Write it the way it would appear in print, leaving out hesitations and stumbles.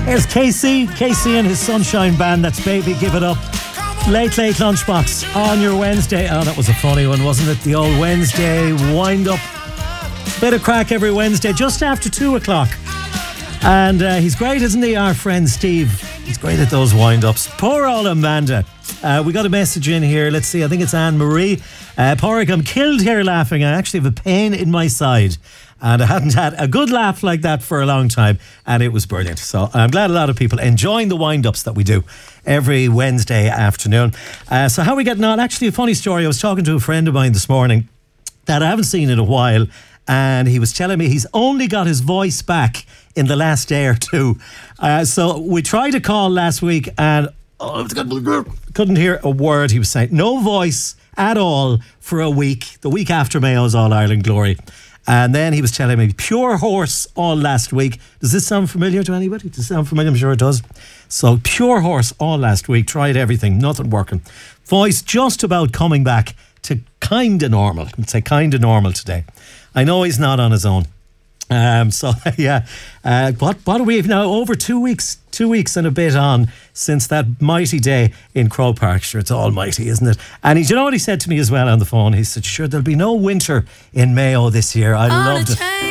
Here's Casey and his Sunshine Band. That's Baby Give It Up. Late Lunchbox on your Wednesday. Oh, that was a funny one, wasn't it? The old Wednesday wind up. Bit of crack every Wednesday just after 2 o'clock. And he's great, isn't he, our friend Steve? He's great at those wind-ups. Poor old Amanda. We got a message in here. Let's see, I think it's Anne-Marie. Porrick, I'm killed here laughing. I actually have a pain in my side. And I hadn't had a good laugh like that for a long time. And it was brilliant. So I'm glad a lot of people enjoying the wind-ups that we do every Wednesday afternoon. So how are we getting on? Actually, a funny story. I was talking to a friend of mine this morning that I haven't seen in a while. And he was telling me he's only got his voice back in the last day or two. So we tried a call last week and couldn't hear a word he was saying. No voice at all for a week. The week after Mayo's All-Ireland Glory. And then he was telling me pure horse all last week. Does this sound familiar to anybody? Does it sound familiar? I'm sure it does. So pure horse all last week. Tried everything. Nothing working. Voice just about coming back to kind of normal. I'd say kind of normal today. I know he's not on his own. So yeah, what are we now? Over 2 weeks and a bit on since that mighty day in Croke Park. Sure, it's almighty, isn't it? And you know what he said to me as well on the phone? He said, sure, there'll be no winter in Mayo this year. I loved it.